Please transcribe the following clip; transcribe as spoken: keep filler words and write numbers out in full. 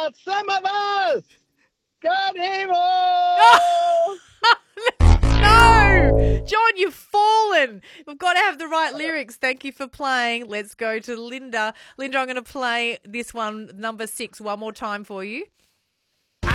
but some of us got evil. No! John, you've fallen. We've got to have the right lyrics. Thank you for playing. Let's go to Linda. Linda, I'm going to play this one, number six, one more time for you.